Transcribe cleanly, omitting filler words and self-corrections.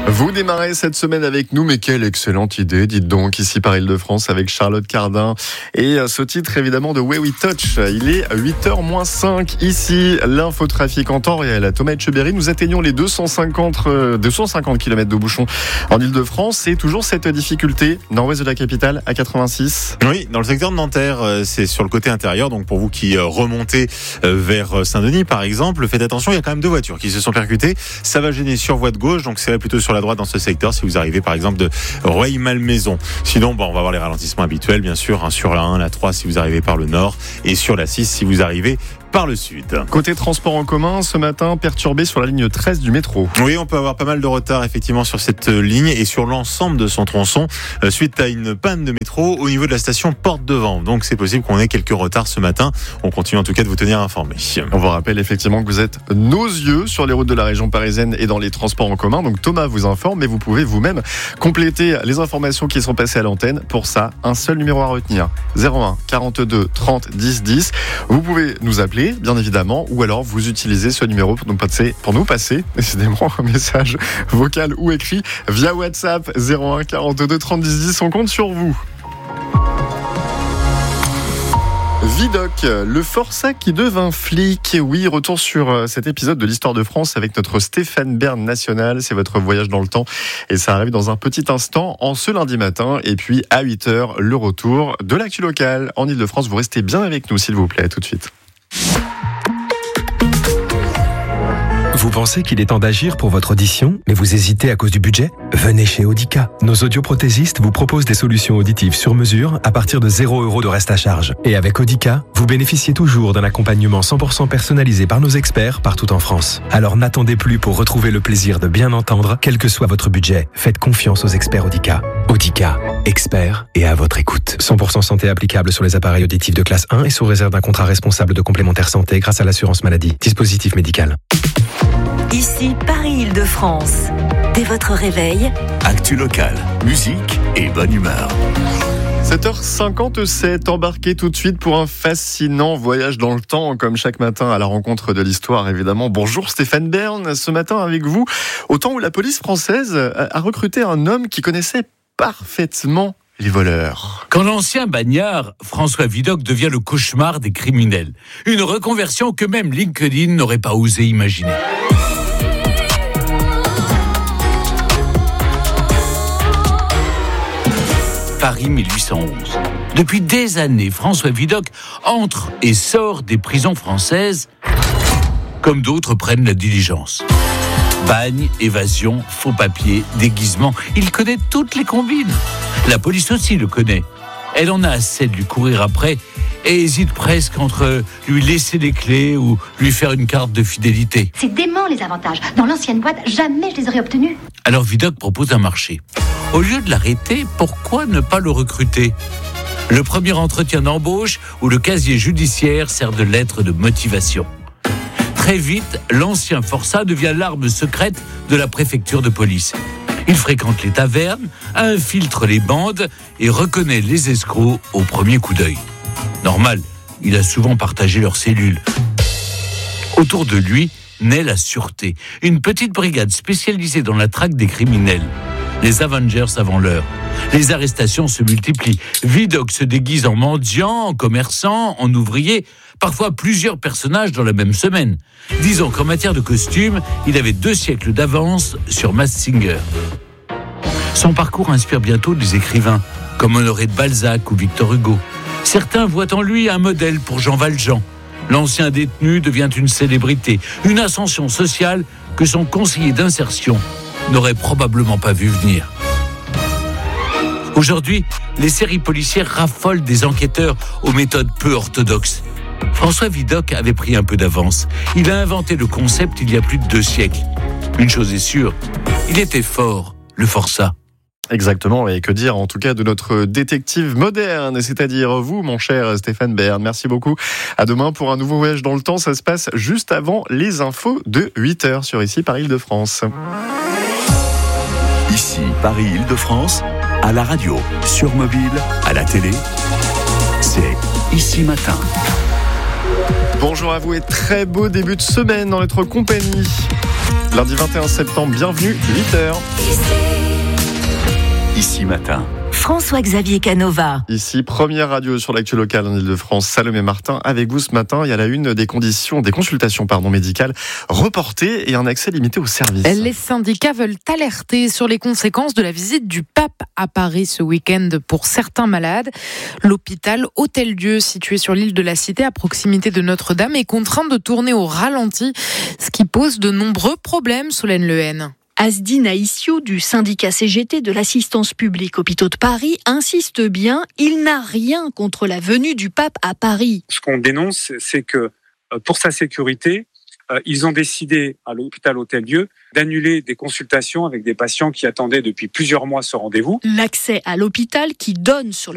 Vous démarrez cette semaine avec nous, mais quelle excellente idée, dites donc, ici par Île-de-France avec Charlotte Cardin. Et ce titre évidemment de Way We Touch, il est 8h-5 ici, l'infotrafic en temps réel. Thomas Etcheberry, nous atteignons les 250 km de bouchons en Île-de-France et toujours cette difficulté, nord-ouest de la capitale, à 86. Oui, dans le secteur de Nanterre, c'est sur le côté intérieur, donc pour vous qui remontez vers Saint-Denis par exemple, faites attention, il y a quand même deux voitures qui se sont percutées, ça va gêner sur voie de gauche, donc c'est plutôt sur la droite dans ce secteur si vous arrivez par exemple de Rueil-Malmaison. Sinon, on va voir les ralentissements habituels bien sûr, sur la 1, la 3 si vous arrivez par le nord et sur la 6 si vous arrivez par le sud. Côté transport en commun, ce matin, perturbé sur la ligne 13 du métro. Oui, on peut avoir pas mal de retard effectivement sur cette ligne et sur l'ensemble de son tronçon suite à une panne de métro au niveau de la station Porte de Vanves. Donc c'est possible qu'on ait quelques retards ce matin. On continue en tout cas de vous tenir informés. On vous rappelle effectivement que vous êtes nos yeux sur les routes de la région parisienne et dans les transports en commun. Donc Thomas vous informe, mais vous pouvez vous-même compléter les informations qui sont passées à l'antenne. Pour ça, un seul numéro à retenir, 01 42 30 10 10. Vous pouvez nous appeler bien évidemment, ou alors vous utilisez ce numéro pour nous passer décidément un message vocal ou écrit via WhatsApp 01 42 30 10 10. On compte sur vous. Vidocq, le forçat qui devint flic. Oui, retour sur cet épisode de l'Histoire de France avec notre Stéphane Bern national. C'est votre voyage dans le temps et ça arrive dans un petit instant en ce lundi matin. Et puis à 8h, le retour de l'actu locale en Île-de-France. Vous restez bien avec nous s'il vous plaît, tout de suite. Vous pensez qu'il est temps d'agir pour votre audition, mais vous hésitez à cause du budget ? Venez chez Audica. Nos audioprothésistes vous proposent des solutions auditives sur mesure à partir de 0 € de reste à charge. Et avec Audica, vous bénéficiez toujours d'un accompagnement 100% personnalisé par nos experts partout en France. Alors n'attendez plus pour retrouver le plaisir de bien entendre, quel que soit votre budget. Faites confiance aux experts Audica. Audica, experts et à votre écoute. 100% santé applicable sur les appareils auditifs de classe 1 et sous réserve d'un contrat responsable de complémentaire santé grâce à l'assurance maladie. Dispositif médical. Ici Paris-Île-de-France. Dès votre réveil, actu locale, musique et bonne humeur. 7h57, embarqué tout de suite pour un fascinant voyage dans le temps, comme chaque matin à la rencontre de l'histoire, évidemment. Bonjour Stéphane Bern, ce matin avec vous, au temps où la police française a recruté un homme qui connaissait parfaitement les voleurs. Quand l'ancien bagnard, François Vidocq, devient le cauchemar des criminels. Une reconversion que même LinkedIn n'aurait pas osé imaginer. Paris 1811. Depuis des années, François Vidocq entre et sort des prisons françaises comme d'autres prennent la diligence. Bagne, évasion, faux papiers, déguisement, il connaît toutes les combines. La police aussi le connaît. Elle en a assez de lui courir après et hésite presque entre lui laisser les clés ou lui faire une carte de fidélité. C'est dément les avantages. Dans l'ancienne boîte, jamais je les aurais obtenus. Alors Vidocq propose un marché. Au lieu de l'arrêter, pourquoi ne pas le recruter ? Le premier entretien d'embauche où le casier judiciaire sert de lettre de motivation. Très vite, l'ancien forçat devient l'arme secrète de la préfecture de police. Il fréquente les tavernes, infiltre les bandes et reconnaît les escrocs au premier coup d'œil. Normal, il a souvent partagé leurs cellules. Autour de lui naît la sûreté, une petite brigade spécialisée dans la traque des criminels. Les Avengers avant l'heure. Les arrestations se multiplient. Vidocq se déguise en mendiant, en commerçant, en ouvrier, parfois plusieurs personnages dans la même semaine. Disons qu'en matière de costume, il avait 2 siècles d'avance sur Masked Singer. Son parcours inspire bientôt des écrivains, comme Honoré de Balzac ou Victor Hugo. Certains voient en lui un modèle pour Jean Valjean. L'ancien détenu devient une célébrité, une ascension sociale que son conseiller d'insertion n'aurait probablement pas vu venir. Aujourd'hui, les séries policières raffolent des enquêteurs aux méthodes peu orthodoxes. François Vidocq avait pris un peu d'avance. Il a inventé le concept il y a plus de 2 siècles. Une chose est sûre, il était fort, le forçat. Exactement, et que dire en tout cas de notre détective moderne, c'est-à-dire vous, mon cher Stéphane Bern. Merci beaucoup. À demain pour un nouveau voyage dans le temps. Ça se passe juste avant les infos de 8h sur Ici Paris Île-de-France. Ici Paris Île-de-France, à la radio, sur mobile, à la télé, c'est Ici Matin. Bonjour à vous et très beau début de semaine dans notre compagnie. Lundi 21 septembre, bienvenue, 8h. Ici Matin. François-Xavier Canova. Ici, première radio sur l'actu locale en Ile-de-France, Salomé Martin. Avec vous ce matin, il y a la une des consultations médicales reportées et un accès limité aux services. Les syndicats veulent alerter sur les conséquences de la visite du pape à Paris ce week-end pour certains malades. L'hôpital Hôtel-Dieu, situé sur l'île de la Cité à proximité de Notre-Dame, est contraint de tourner au ralenti, ce qui pose de nombreux problèmes, Solène Lehen. Asdine Aïssiou du syndicat CGT de l'assistance publique Hôpitaux de Paris insiste bien, il n'a rien contre la venue du pape à Paris. Ce qu'on dénonce, c'est que pour sa sécurité, ils ont décidé à l'hôpital Hôtel-Dieu d'annuler des consultations avec des patients qui attendaient depuis plusieurs mois ce rendez-vous. L'accès à l'hôpital qui donne sur